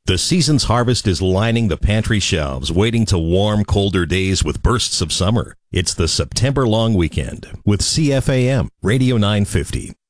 The season's harvest is lining the pantry shelves, waiting to warm colder days with bursts of summer. It's the September long weekend with CFAM Radio 950.